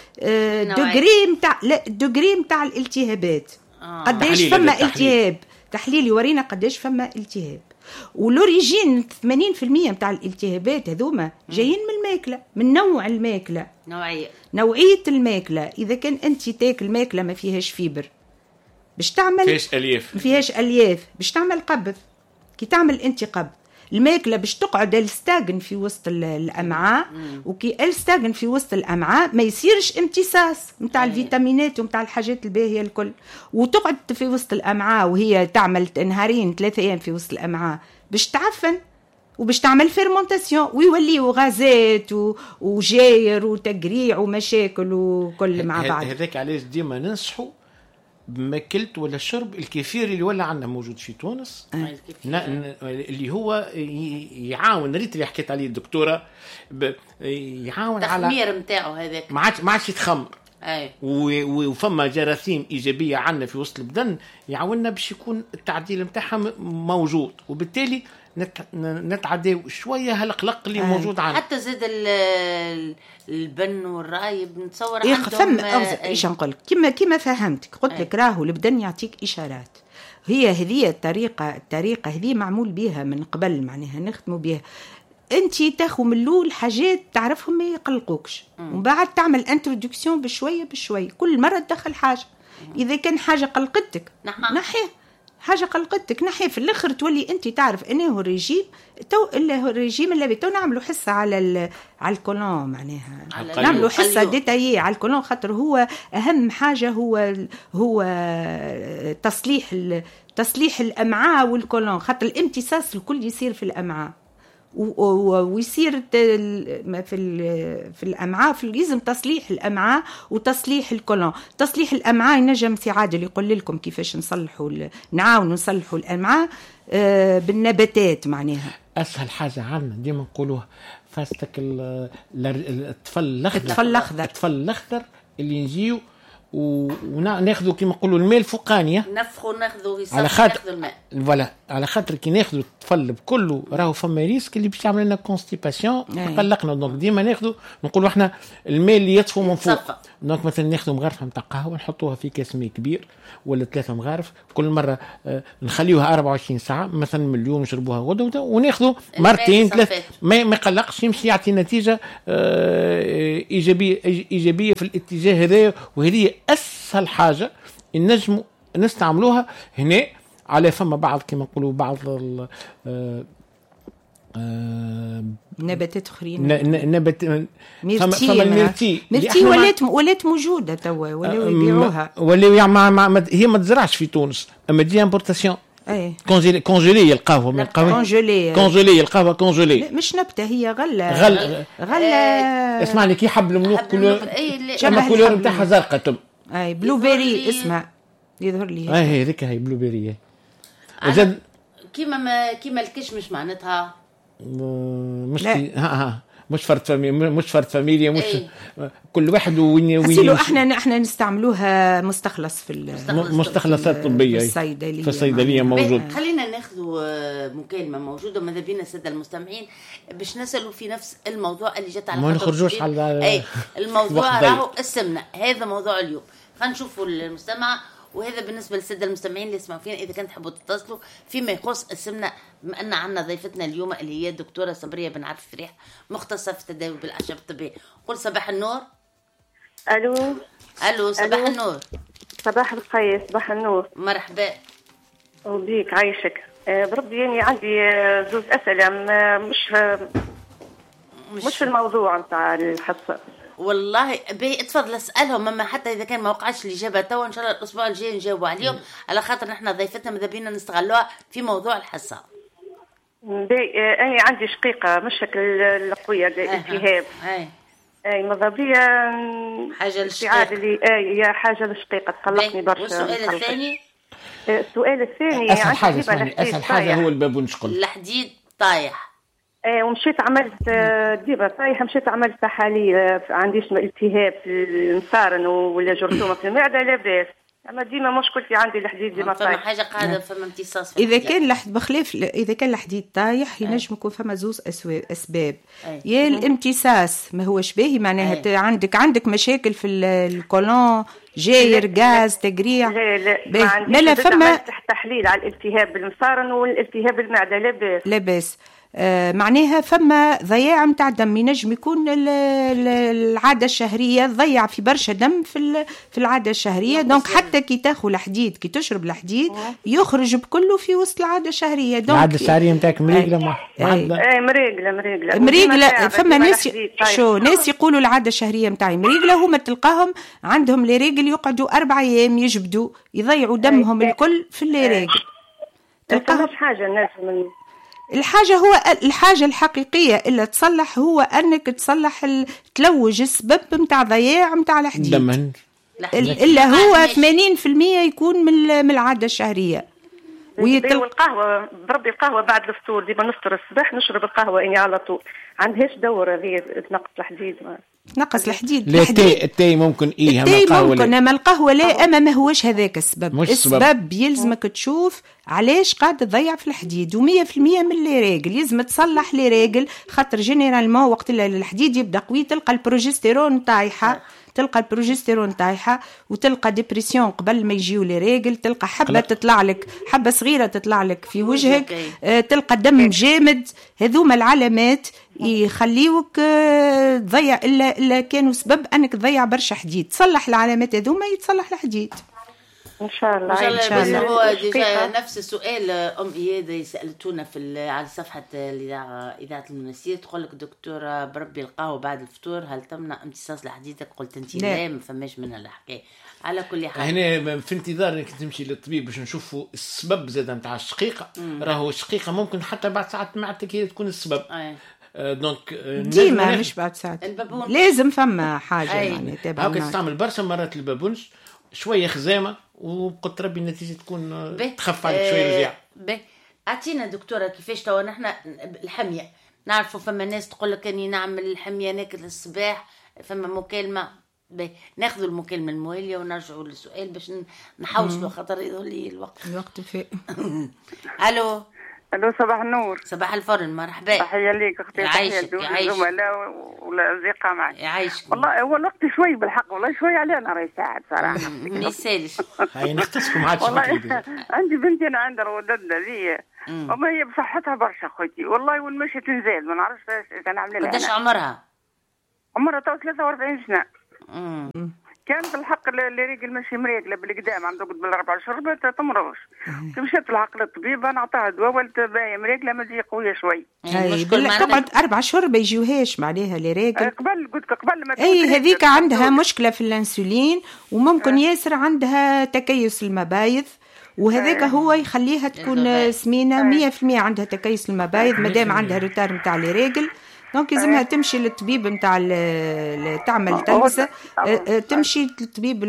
[SPEAKER 1] دوغري نتاع الالتهابات، قداش فما التهاب، تحليل يورينا قداش فما التهاب. ولوريجين 80% نتاع الالتهابات هذوما جايين من الماكله، من نوع الماكله، نوعيه الماكله. اذا كان انت تاكل ماكله ما فيهاش فيبر باش تعمل فيهاش الياف باش تعمل قبض. كي تعمل انت قبض الماكله باش تقعد الستاغن في وسط الامعاء، وكي الستاغن في وسط الامعاء ما يصيرش امتصاص نتاع الفيتامينات ونتاع الحاجات الباهيه الكل، وتقعد في وسط الامعاء وهي تعمل نهارين 3 ايام في وسط الامعاء باش تعفن وباش تعمل فيرمونتاسيون ويوليو غازات وجاير وتقريع ومشاكل وكل مع بعض.
[SPEAKER 2] هذاك علاش ديما ننصحوا بماكلت ولا شرب الكثير اللي ولا عندنا موجود في تونس، اللي هو يعاون. ريت اللي حكيت عليه الدكتوره يعاون على
[SPEAKER 3] التخمير نتاعو هذاك،
[SPEAKER 2] ما عادش يتخمر. وفما جراثيم ايجابيه عندنا في وسط البدن يعاوننا باش يكون التعديل نتاعها موجود، وبالتالي نتعداو شويه هالقلق اللي موجود عندنا.
[SPEAKER 3] حتى زاد البن والرايب نتصور عندهم
[SPEAKER 1] ايش نقول كما فهمتك قلت لك راهو البدن يعطيك اشارات. هي هذه الطريقه هذه معمول بها من قبل معناها نختموا بها. انت تاخذ من الاول حاجات تعرفهم ما يقلقوكش، ومن بعد تعمل انترودكسيون بشويه كل مره تدخل حاجه. اذا كان حاجه قلقتك نحيه في الاخر تولي انت تعرف انه الرجيم الرجيم اللي تو نعملوا حصه على الكولون معناها نعملوا حصه ديتايي على الكولون، خاطر هو اهم حاجه هو تصليح الامعاء والكولون، خاطر الامتصاص الكل يصير في الامعاء ويصير في الامعاء، في لازم تصليح الامعاء وتصليح الكولون. تصليح الامعاء ينجم في عادل يقول لكم كيفاش نعاونوا نصلحوا الامعاء بالنباتات معناها.
[SPEAKER 2] اسهل حاجه عندنا ديما نقولوها فاستك الطفل الاخضر اللي نجيو وناخذوا كما نقولوا الماء الفوقانيه
[SPEAKER 3] ناخذوا
[SPEAKER 2] على خاطر الماء فوالا على خاطر كي ناخذوا الطفل بكله راهو فما ريسك اللي باش يعمل لنا كونستيباسيون قلقنا. دونك ديما ناخذوا نقولوا احنا الماء اللي يطفو من فوق. دونك مثلا ناخذوا مغرفه نتاع قهوه نحطوها في كاس ماء كبير ولا 3 مغارف كل مره نخليوها 24 ساعه مثلا من اليوم نشربوها غدوه وناخذوا مرتين 3 ما يقلقش يمشي يعطي نتيجه ايجابيه في الاتجاه هذا. وهذه اسهل حاجه نجموا نستعملوها هنا. على فما بعض كما نقولوا بعض
[SPEAKER 1] نباتات اخرين
[SPEAKER 2] فما الميرتي
[SPEAKER 1] ولات موجوده توا ولاو يبيعوها
[SPEAKER 2] هي ما تزرعش في تونس اما دي امبورتاسيون
[SPEAKER 1] اي
[SPEAKER 2] كونجيلي القهوه من القهوه كونجيلي القهوه كونجيلي
[SPEAKER 1] مش نبته هي
[SPEAKER 2] غله اسمعني كي حب الملوك كلور نتاعها زرقاء تم
[SPEAKER 1] اي بلو بيري اسمها يظهر لي
[SPEAKER 2] هي هذيك هي بلو بيري
[SPEAKER 3] وزاد كيما الكشمش معناتها
[SPEAKER 2] مش فرد فاميليا مش كل واحد
[SPEAKER 1] وين احنا نستعملوها مستخلص في
[SPEAKER 2] مستخلصات طبيه
[SPEAKER 1] في
[SPEAKER 2] الصيدليه موجود.
[SPEAKER 3] خلينا ناخذوا مكالمه موجوده ماذا بينا الساده المستمعين باش نسالوا في نفس الموضوع اللي جت على
[SPEAKER 2] ما نخرجوش على
[SPEAKER 3] الموضوع راهو السمنه. هذا موضوع اليوم. خلينا نشوفوا المستمع. وهذا بالنسبه للساده المستمعين اللي يسمعوا فينا اذا كنت تحبوا تتصلوا فيما يخص السمنه. بما ان عندنا ضيفتنا اليوم اللي هي الدكتوره صبريه بن عبد الفريح مختصه في التداوي بالاعشاب الطبيه. قل صباح النور. الو صباح النور.
[SPEAKER 4] صباح الخير. صباح النور.
[SPEAKER 3] مرحبا
[SPEAKER 4] وبيك عايشك بربي. يعني عندي زوج اسئله مش في الموضوع نتاع الحصه
[SPEAKER 3] والله. اتفضل اسالهم اما حتى اذا كان ما وقعش الاجابه توا ان شاء الله الاسبوع الجاي نجاوبوا عليهم على خاطر نحن ضيفتنا ماذا بينا نستغلوها في موضوع الحصه.
[SPEAKER 4] انا عندي شقيقه مشكل القويه الالتهاب. اي ماذا بيا
[SPEAKER 3] حاجه للشقيقه
[SPEAKER 4] اللي هي حاجه للشقيقه تقلقني برشا.
[SPEAKER 3] والسؤال الثاني؟
[SPEAKER 4] السؤال الثاني
[SPEAKER 2] اسهل حاجه هو البابون شقل
[SPEAKER 3] الحديد طايح.
[SPEAKER 4] ومشيت عملت ديما طايحه. مشيت عملت تحاليل عندي التهاب في المصارن ولا جرثومه في المعده لاباس. اما ديما مشكلتي عندي الحديد ديما طايح.
[SPEAKER 3] فما حاجه قاعده فما امتصاص
[SPEAKER 1] اذا كان بخلاف اذا كان الحديد طايح ينجم يكون فما زوز اسباب. يا الامتصاص ما هوش باهي معناها عندك مشاكل في الكولون جاير غاز تقريع.
[SPEAKER 4] لا فما عملت تحليل على الالتهاب بالمصارن والالتهاب المعده
[SPEAKER 1] لاباس. معناها فما ضياع متاع دم. ينجم يكون العاده الشهريه ضيع في برشا دم في العاده الشهريه. دونك حتى كي تاخذ الحديد كي تشرب الحديد يخرج بكله في وسط العاده الشهريه. دونك
[SPEAKER 2] العاده الشهريه نتاعك مريقله
[SPEAKER 4] مريقله.
[SPEAKER 1] فما ناس يقولوا العاده الشهريه نتاعي مريقله. هما تلقاهم عندهم لي ريغل يقعدوا 4 أيام يجبدوا يضيعوا دمهم الكل في اللي ريغل.
[SPEAKER 4] تلقاهم حاجه الناس
[SPEAKER 1] الحاجة الحقيقية اللي تصلح هو أنك تصلح تلوج السبب متاع ضياع متاع الحديد
[SPEAKER 2] دمن.
[SPEAKER 1] إلا هو 80% يكون من العادة الشهرية.
[SPEAKER 4] والقهوة بربي القهوة بعد الفطور ديما نفطر الصباح نشرب القهوة إني على طول. عندهاش دورة هذه تنقص الحديد
[SPEAKER 1] نقص الحديد.
[SPEAKER 2] التاي ممكن
[SPEAKER 1] ممكن اما القهوه لا. اما ما هوش هذاك السبب. السبب يلزمك تشوف علاش قاعد تضيع في الحديد. و100% من اللي راجل يلزم تصلح لي راجل خاطر جينيرالمون وقت اللي الحديد يبدا قوي تلقى البروجستيرون طايحه وتلقى ديبرسيون قبل ما يجيو لي راجل. تلقى حبه صغيره تطلع لك في وجهك. تلقى دم جامد. هذوما العلامات يخليوك تضيع إلا كانوا سبب أنك تضيع برشا حديد. تصلح العلامات هذوما يتصلح الحديد
[SPEAKER 4] إن شاء الله.
[SPEAKER 3] هو نفس السؤال إياد سألتونا على صفحة إذاعة المنسية. تقول لك دكتورة بربي القهوة بعد الفطور هل تمنع امتصاص لحديدك؟ قلت أنت لا ما فماش منها الحكاية. على كل حال
[SPEAKER 2] هنا في انتظار انك تمشي للطبيب باش نشوفوا السبب زاد نتاع الشقيقة. راهو الشقيقة ممكن حتى بعد ساعات معدتك هي تكون السبب. دونك
[SPEAKER 1] ديما مش بعد ساعات لازم فما حاجه يعني تابع.
[SPEAKER 2] هاكا تستعمل برشا مرات البابونج شويه خزامه وقلت ربي النتيجه تكون تخف عليك شويه رجع.
[SPEAKER 3] اعطينا دكتوره كيفاش توا نحن الحميه نعرفوا فما ناس تقول لك اني نعمل الحميه ناكل الصباح. فما مكالمه ناخذ المكالمه المواليه ونرجعوا للسؤال باش نحوصلوا خاطر يظهر لي
[SPEAKER 1] الوقت فيه.
[SPEAKER 3] الو
[SPEAKER 5] صباح النور.
[SPEAKER 3] صباح الفل، مرحبا.
[SPEAKER 5] تحيه ليك اختي، تحيه للزملاء والاصدقاء معي.
[SPEAKER 3] يعيشك.
[SPEAKER 5] والله هو الوقت شوي بالحق، والله شوي علينا راهي ساعد صراحه.
[SPEAKER 3] ما يسالش.
[SPEAKER 2] هاي نختصكم عاد
[SPEAKER 5] والله عندي بنتي انا عندها الودده ذي، وما هي بصحتها برشا خوتي والله، والمشي تنزل ما نعرفش ايش نعمل لها.
[SPEAKER 3] قداش عمرها؟
[SPEAKER 5] عمرها 43 سنه. كان بالحق اللي ريقل ماشي مريقله بالقدام عنده قد بالاربع اشهر ما تمرضش. كي مشيت للحق للطبيب نعطيها دواء ولت باهيه مريقله ما تجي قويه شوي.
[SPEAKER 1] تقعد 4 اشهر ما يجيوهاش معناها اللي راقل.
[SPEAKER 5] قبل ما
[SPEAKER 1] هذيك عندها مشكله في الانسولين، وممكن ياسر عندها تكيس المبايض، وهذاك هو يخليها تكون سمينه 100%. عندها تكيس المبايض مادام عندها روتار نتاع اللي راقل، دونك لازمها تمشي للطبيب نتاع تعمل تلمسه، تمشي للطبيب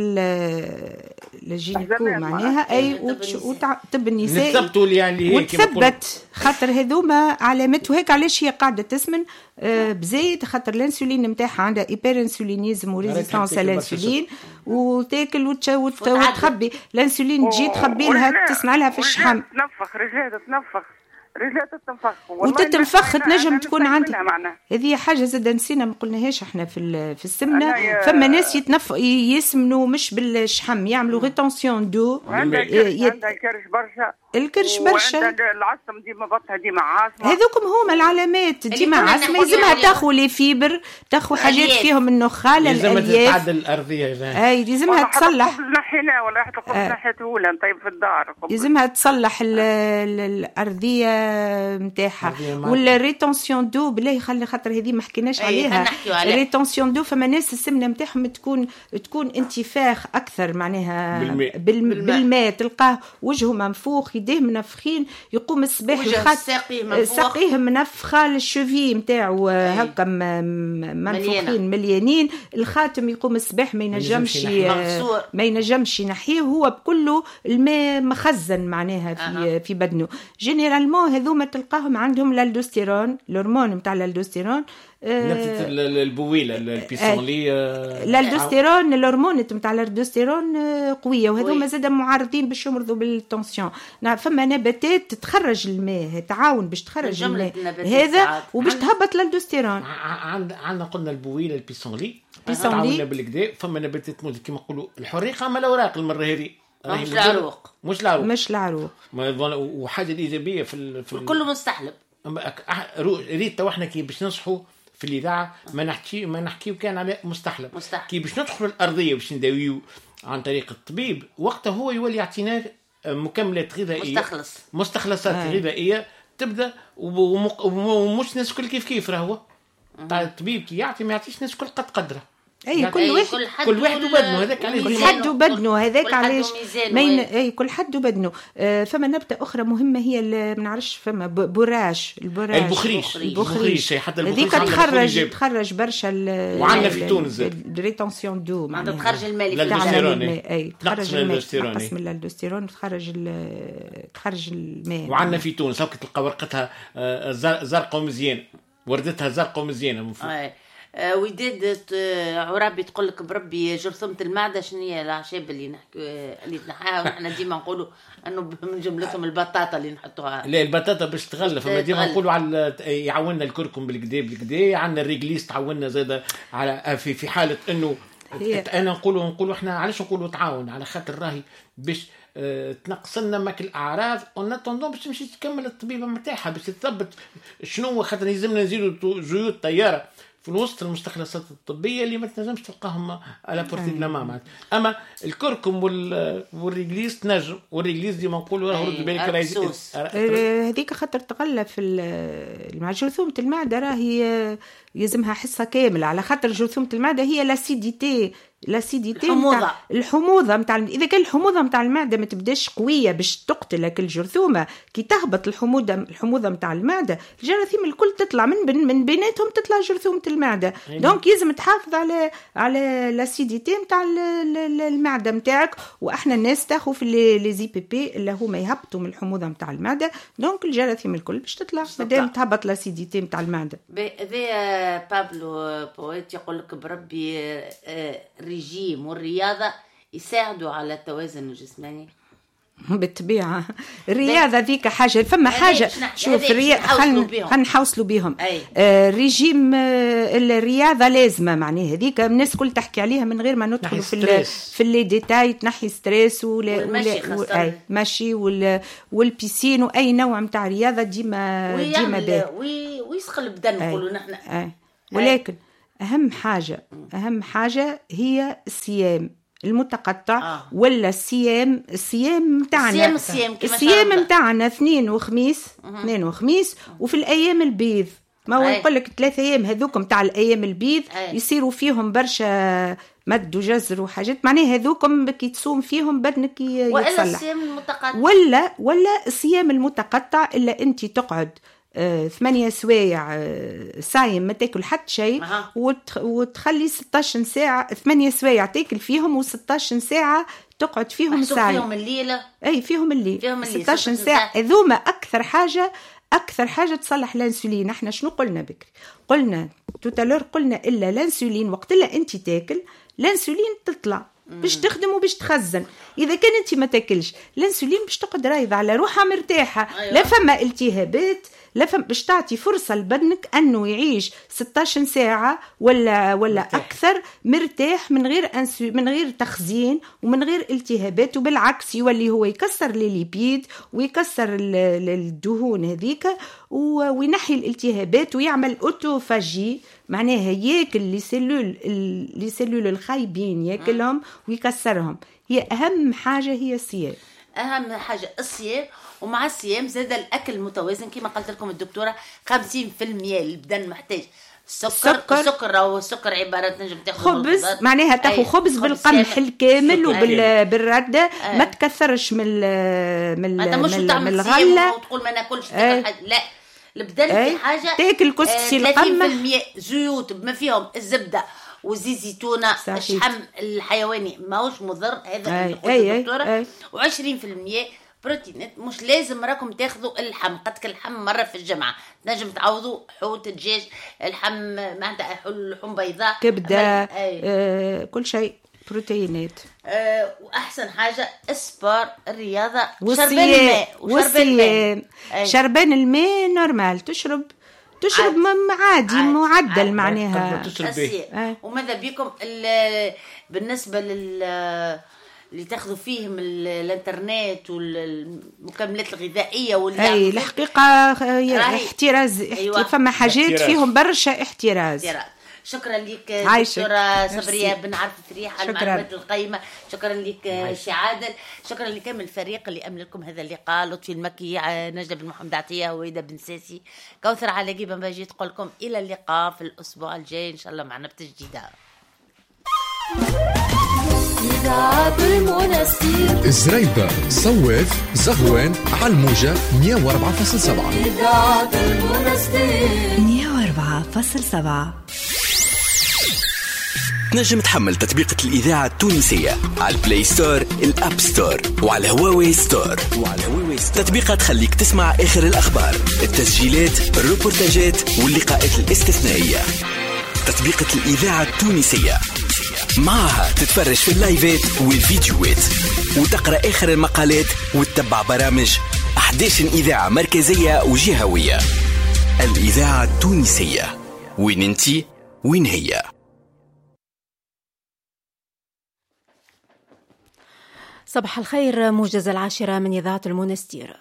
[SPEAKER 1] الجينيكو معناها اي طب النساء وتثبت، خاطر هذوما علامات. وهيك علاش هي قاعده تسمن بزايد، خاطر الانسولين نتاعها عندها ايبر انسولينيزم وريزيستانس على الانسولين، وتاكل وتخبي الانسولين، تجي تخبي لها تصنع لها في الشحم.
[SPEAKER 5] تنفخ رجلها، رجلها تتنفخ
[SPEAKER 1] وتتنفخ. تنجم تكون عندك هذه حاجه زاد نسينا ما قلناهاش احنا في السمنه. فما ناس يسمنوا مش بالشحم، يعملوا ريتونسيون دو.
[SPEAKER 5] عندها الكرش برشا،
[SPEAKER 1] الكرش برشا،
[SPEAKER 5] وعندها العصم ديما بطها ديما عاصمه.
[SPEAKER 1] هذوكم هما العلامات، ديما عاصمه. يلزمها تاخذ لي فيبر، تاخذ حاجات فيهم النخاله الالياف،
[SPEAKER 2] لازم تعدل الارضيه.
[SPEAKER 1] اي لازمها تصلح.
[SPEAKER 5] نحينا ولا حتى قبل نحيته ولا طيب في الدار.
[SPEAKER 1] لازمها تصلح الارضيه نتاعها. والريتونسيون دو بالله يخلي، خاطر هذه ما حكيناش عليها. الريتونسيون دو فما ناس السمنه نتاعهم تكون انتفاخ اكثر معناها بالماء. تلقاه وجهه منفوخ، يديه منفخين، يقوم الصباح ساقيه منفخه، الشوفي نتاعو هكا منفوخين مليانين، الخاتم يقوم الصباح ما ينجمش ينحيه، هو بكله الماء مخزن معناها في بدنه. جينيرالمون هذوما تلقاهم عندهم الالدوستيرون، الهرمون نتاع الالدوستيرون،
[SPEAKER 2] نبتة البويلة البيسونلي.
[SPEAKER 1] الالدوستيرون الهرمون نتاع الالدوستيرون قويه، وهذوما زاد معرضين باش يمرضوا بالتنسيون. فما نباتات تخرج الماء، تعاون باش تخرج الماء هذا وباش تهبط الالدوستيرون.
[SPEAKER 2] عندنا قلنا البويلة البيسونلي تعاوننا بالكدا. فما نباتات موجود كما نقولوا الحريقه، ما الاوراق المره هذه مش العروق. وحاجه الايجابيه في
[SPEAKER 3] كله مستحلب.
[SPEAKER 2] ريت واحنا كي باش نصحوا في الاذاعه ما نحكيو كان على مستحلب. كي باش ندخلوا الارضيه باش نداويو عن طريق الطبيب، وقتها هو يولي يعطينا مكملات غذائيه، مستخلصات غذائيه تبدا. ومش ناس كل كيف راهو الطبيب كي يعطي ما يعطيش ناس كل قدره.
[SPEAKER 1] كل واحد وبدنه. هذاك علاش كل حد وبدنه. هذاك علاش كل حد وبدنه. فما نبته اخرى مهمه هي ما نعرفش، فما البخريش حتى هذيك تخرج برشا.
[SPEAKER 2] وعندنا في تونس
[SPEAKER 1] ريتونسيون دو
[SPEAKER 3] معناتها تخرج الماء
[SPEAKER 1] تخرج الماء، تنقص من الالدوستيرون تخرج الماء.
[SPEAKER 2] وعندنا في تونس هاك تلقى ورقتها زرقاء مزيان، وردتها زرقاء مزيانه.
[SPEAKER 3] وداد عرابي تقول لك بربي جرثومة المعدة شنو هي الأعشاب اللي تنحاها. ونحن ديما نقولوا أنه من جملتهم البطاطا اللي نحطوها.
[SPEAKER 2] لا البطاطا باش تغلف، فما ديما نقولوا على يعاوننا الكركم بالكدا. عندنا الريغليس تعاوننا زاده على في حالة أنه أنا نقولوا إحنا علاش نقولوا تعاون، على خاطر راهي باش تنقص لنا ماك الاعراض ونتندون باش تمشي تكمل الطبيبه نتاعها باش تثبت شنو. خاطر لازمنا نزيدوا زيوت طياره في وسط المستخلصات الطبيه اللي ما تنجمش تلقاهم على بورتي لا ماما. اما الكركم والريغليس تنجم، والريغليس ديما نقولوا راه رد بالك
[SPEAKER 1] هذيك خاطر تغلف مع جرثومه المعده، راهي يلزمها حصه كامله، على خاطر جرثومه المعده هي لاسيديتي لاسيديتي الحموضه نتاع اذا كان الحموضه نتاع المعده ما تبداش قويه باش تقتلك الجرثومه، كي تهبط الحموضه نتاع المعده الجراثيم الكل تطلع من بيناتهم، تطلع جرثومه المعده. دونك لازم تحافظ على لاسيديتي نتاع المعده نتاعك. واحنا الناس تاخذ في لي زي بي بي اللي هما يهبطوا من الحموضه نتاع المعده، دونك الجراثيم الكل باش تطلع مادام تهبط لاسيديتي نتاع المعده.
[SPEAKER 3] هذا بابلو بويت يقول لك بربي الرجيم والرياضة يساعدوا على التوازن الجسماني.
[SPEAKER 1] بالطبيعة الرياضة ذيك حاجة، فما حاجة شوف خلينا نحوصلوا بيهم. الرجيم الرياضة لازمة، معناها هذيك الناس كل تحكي عليها من غير ما ندخل في اللي ديتاي، تنحي ستريس والمشي والبيسين وأي نوع متاع رياضة ديما
[SPEAKER 3] ويسخل البدن نقولوا نحن.
[SPEAKER 1] ولكن أهم حاجة هي الصيام المتقطع ولا الصيام متاعنا، الصيام متاعنا اثنين وخميس وفي الأيام البيض. ما هو يقول لك 3 أيام هذوك متاع الأيام البيض يصيروا فيهم برشا مد وجزر وحاجات، معناها هذوكم كي تصوم فيهم بدنك يتصلح.
[SPEAKER 3] ولا الصيام المتقطع
[SPEAKER 1] ولا الصيام المتقطع إلا أنت تقعد 8 سوايع صايم ما تاكل حتى شيء وتخلي 16 ساعة 8 سوايع تاكل فيهم و16 ساعة تقعد فيهم ساعة
[SPEAKER 3] فيهم الليلة.
[SPEAKER 1] فيهم الليل 16 ساعة. هذوما أكثر حاجة تصلح الأنسولين. احنا شنو قلنا بكري؟ قلنا توتالور قلنا إلا الأنسولين وقت إلا أنت تاكل الأنسولين تطلع باش تخدم وباش تخزن. إذا كان أنت ما تاكلش الأنسولين باش تقعد رايضة على روحها مرتاحة. لا فما التهابات، لا فما باش تعطي فرصة لبدنك أنه يعيش 16 ساعة ولا أكثر مرتاح من غير تخزين ومن غير التهابات. وبالعكس يولي هو يكسر الليبيد ويكسر الدهون هذيك وينحي الالتهابات ويعمل أوتوفاجي، معناها ياكل لي سيلول الخايبين ياكلهم ويكسرهم. هي أهم حاجة هي الصيام.
[SPEAKER 3] أهم حاجة الصيام، ومع الصيام زاد الأكل متوازن كما قلت لكم الدكتورة. 50% البدن محتاج السكر أو السكر عبارة تنجم تاخذ
[SPEAKER 1] خبز، معناها تاخذ خبز بالقمح الكامل وبالردة. ما تكثرش من الغلة
[SPEAKER 3] وتقول ما ناكلش حاجة. لا، البدن في حاجة
[SPEAKER 1] تاكل كسكسي القمح
[SPEAKER 3] 30% زيوت بما فيهم الزبدة وزيت زيتونة. الشحم الحيواني ماهوش مضر، هذا الدكتورة. و20% بروتينات. مش لازم راكم تاخذوا اللحم، قدك اللحم مرة في الجمعة، نجم تعوضوا حوت الدجاج، اللحم معناتها لحوم بيضاء، كبدة،
[SPEAKER 1] كل شيء بروتينات.
[SPEAKER 3] وأحسن حاجة السبار، الرياضة،
[SPEAKER 1] شربان الماء نورمال، تشرب عادي معدل معناها.
[SPEAKER 3] وماذا بيكم بالنسبة اللي تاخذوا فيهم الانترنت والمكملات الغذائيه
[SPEAKER 1] الحقيقه احتراز. فما حاجات فيهم برشا احتراز.
[SPEAKER 3] شكرا لك دكتورة صبرية بن عرف فريحة على المعلومات القيمة. شكرا لك شي عادل. شكرا لكامل الفريق اللي أمل لكم هذا اللقاء. لطفي المكي، نجدة بن محمد عطية، وإيدا بن ساسي، كوثر على جيبا باجي تقول لكم إلى اللقاء في الأسبوع الجاي إن شاء الله معنا بتجديدها.
[SPEAKER 6] إذاعة المنستير،
[SPEAKER 7] الزريبة، صوف، زهوان، على الموجة 104.7.
[SPEAKER 6] إذاعة المنستير
[SPEAKER 8] 104.7.
[SPEAKER 9] تنجم تحمل تطبيقة الإذاعة التونسية على البلاي ستور، الأب ستور، وعلى هواوي ستور. تطبيقة تخليك تسمع آخر الأخبار، التسجيلات، الروبورتاجات واللقاءات الاستثنائية. تطبيقة الإذاعة التونسية، معها تتفرج في اللايفات والفيديوهات وتقرأ آخر المقالات وتتبع برامج 11 إذاعة مركزية وجهوية. الإذاعة التونسية، وين انتي وين هي.
[SPEAKER 8] صباح الخير، موجز 10 من إذاعة المنستير.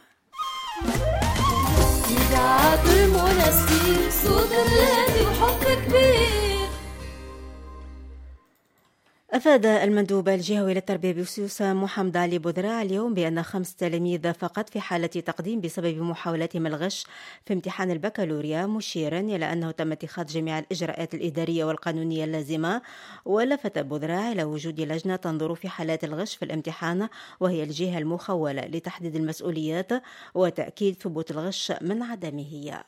[SPEAKER 6] إذاعة المنستير، صوت الهادي وحب كبير.
[SPEAKER 8] أفاد المندوب الجهوي للتربية بسوسة محمد علي بودراع اليوم بأن 5 تلاميذ فقط في حالة تقديم بسبب محاولتهم الغش في امتحان البكالوريا، مشيرا إلى أنه تم اتخاذ جميع الإجراءات الإدارية والقانونية اللازمة. ولفت بودراع إلى وجود لجنة تنظر في حالات الغش في الامتحان، وهي الجهة المخولة لتحديد المسؤوليات وتأكيد ثبوت الغش من عدمه.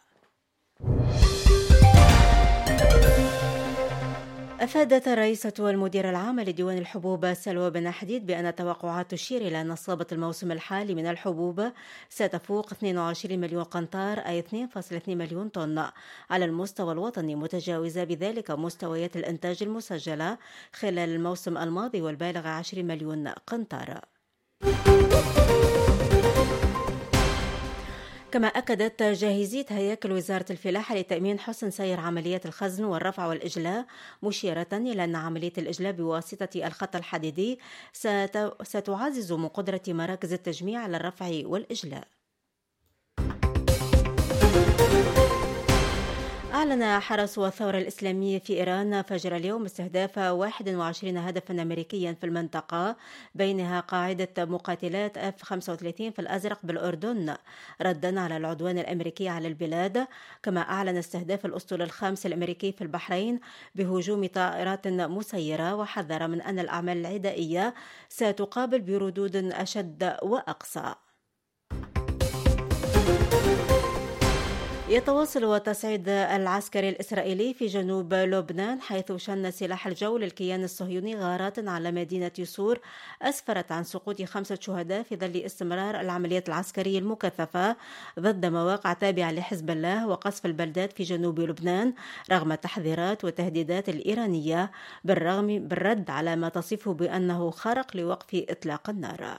[SPEAKER 8] أفادت الرئيسة والمدير العام لديوان الحبوب سلوى بن حديد بأن التوقعات تشير إلى أن نصابة الموسم الحالي من الحبوب ستفوق 22 مليون قنطار، أي 2.2 مليون طن على المستوى الوطني، متجاوزة بذلك مستويات الإنتاج المسجلة خلال الموسم الماضي والبالغ 20 مليون قنطار. كما أكدت جاهزية هياكل وزارة الفلاحة لتأمين حسن سير عمليات الخزن والرفع والإجلاء، مشيرة إلى أن عملية الإجلاء بواسطة الخط الحديدي ستعزز من قدرة مراكز التجميع على الرفع والإجلاء. أعلن حرس الثورة الإسلامية في إيران فجر اليوم استهداف 21 هدفا أمريكيا في المنطقة، بينها قاعدة مقاتلات F-35 في الأزرق بالأردن، ردا على العدوان الأمريكي على البلاد. كما أعلن استهداف الأسطول الخامس الأمريكي في البحرين بهجوم طائرات مسيرة، وحذر من أن الأعمال العدائية ستقابل بردود أشد وأقصى. يتواصل التصعيد العسكري الإسرائيلي في جنوب لبنان، حيث شن سلاح الجو للكيان الصهيوني غارات على مدينة يسور أسفرت عن سقوط 5 شهداء في ظل استمرار العمليات العسكرية المكثفة ضد مواقع تابعة لحزب الله وقصف البلدات في جنوب لبنان، رغم التحذيرات والتهديدات الإيرانية بالرد على ما تصفه بأنه خرق لوقف إطلاق النار.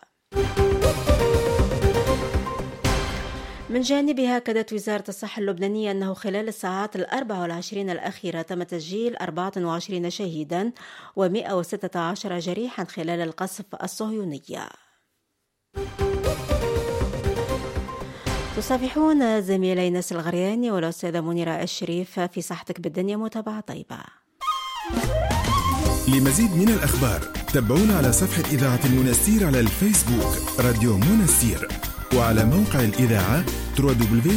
[SPEAKER 8] من جانبها أكدت وزارة الصحة اللبنانية أنه خلال الساعات 24 الأخيرة تم تسجيل 24 شهيدا و116 جريحا خلال القصف الصهيوني. تصافحون زميلي ناس الغرياني والأستاذة منيرة الشريف في صحتك بالدنيا. متابعة طيبة.
[SPEAKER 10] لمزيد من الأخبار تابعونا على صفحة إذاعة المنستير على الفيسبوك راديو منستير، وعلى موقع الإذاعة www